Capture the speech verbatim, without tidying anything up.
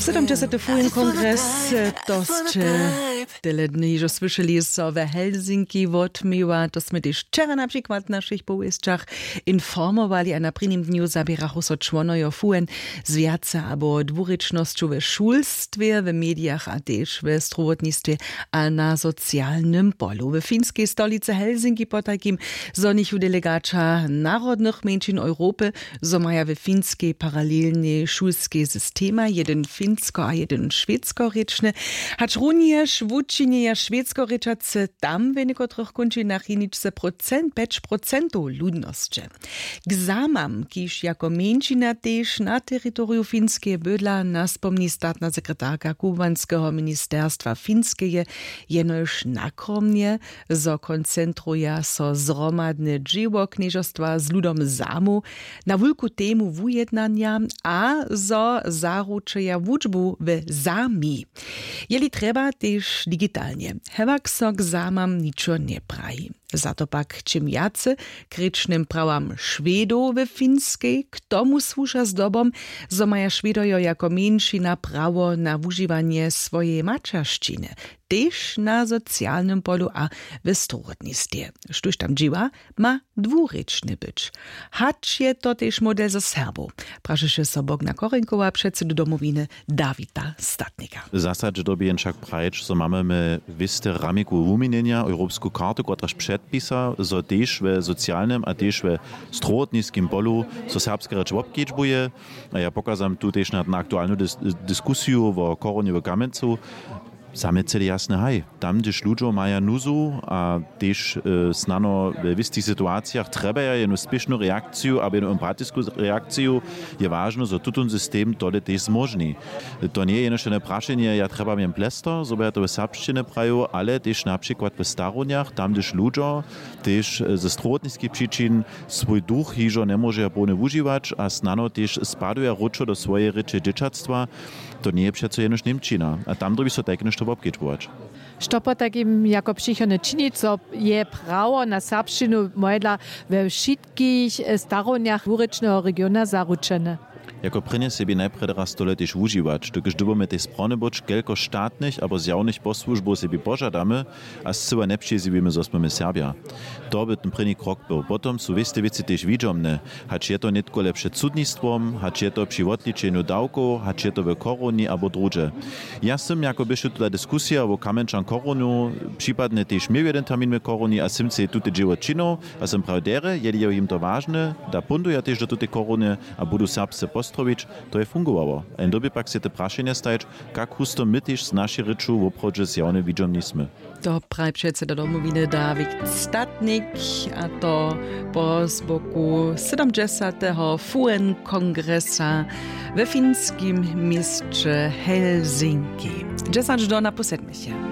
siedemdziesiąty Fujen Kongres to ste tyle dni, że słyszeli so we Helsinki odmiewa, to sme też wczoraj na przykład w naszych powieszczach informowali, a na prvním dniu zabierachu so członojo Fujen z wiaca abo dwurycznością we szulstwie, w mediach, a też we zdrowotnictwie, a na socjalnym polu. W finskiej stolicy Helsinki po takim zonichu delegacza narodnych mniejszyn Europy, so maja we finskiej paralelnie szulskie systema, jeden finsko a jeden szwedzko-ryczny, hacz również w uczynienia szwedzko-ryczacy tam w niekotrych kończynach jeniczce procent, pięć procentów ludności. K zamam, kiż jako mniejszyna też na terytorium finskie bydla, naspomni statna sekretarka kubanskiego ministerstwa finskie, jenoż nakromnie, zo koncentruje so zromadne dzieło knieżostwa z ludom zamu na wielku temu wujednania, a zo zaručeja wuczbu w zami. Jeli treba też digitalnie. Hewak so k zamam niczo nie praji. Za to pak czym jacy krycznym prawam Szwedów w finskiej, k tomu służa z dobom, zo maja Szwedojo jako mniejszyna prawo na używanie swojej maczarszczyny, też na socjalnym polu a w zdrowotnictwie. Sztuż tam dziwa ma dwuryczny być. Hacz je to też model ze Serbów. Praszy się Sobogna Korenkowa, przedsedu domowiny Dawida Statnika. W zasadzie dobie wszak prajcz, so mamy my wiste ramiku wumienienia, europejską kartę, która przedpisa, so też w socjalnym, a też w zdrowotnictwim polu, so serbska rzecz obkieczbuje. Ja pokazam tu też na aktualną dys dyskusję o koronie w Kamencu. Same celi jasne haj. Tam, gdyż ludzie mają nuzu, a też e, snano w wistych sytuacjach trzeba jedną spieszną reakcję, aby jedną empatyjską reakcję, je ważne, że tutun system tole też zmożni. To nie jest jeszcze praszenie, ja trzeba mieć plester, so by to w serbszczynie prajo, ale też na przykład w staroniach, tam, gdyż ludzie też ze zdrowotnickich przyczyn swój duch hiżo nie może pełnie używać, a snano też spaduje ruczo do swojej ryczy dzieciactwa, to nie jest przecież jenoż Niemczyna. A tam drugi so tak nešto obkiečbować. Što po takim jako przychodne czynić, co je prawo na serbszczynu mojdla we wszystkich staroniach dwurycznego regiona zaruczone? Jako prynje sobie najpierw raz to letyś używać, dokiż dubome tej sprony boć kelko štátnych abo zjawnych posłużbów sobie pożadamy, a zcyła nie przyjzywimy z osmymi Serbia. To by ten prynny krok był. Potom są wiste wiece też widzomne, hacz je to netko lepsze cudnictwom, hacz je to przy odliczeniu dawku, hacz je to w koroni abo drugie. Ja sam jako byśmy tu dyskusja o kamenczan koronu, przypadnie też miał jeden termin w koroni, a sam se tutaj dzieło czyno, a sam prawdere, jeli im to ważne, da punduja też do tutaj korony, a budu serbsce postrowić, to je fungowało. A dobie pak se te praszenie stajeć, jak husto my też z naszej ryczu w obchodzie z jawnym widzomnismy. To prawie przedseda domowiny Dawid Statnik, a to po zboku siedemdziesiątego Fujen Kongresa we finskim mieście Helsinki. Dziesięć do na posedmysie.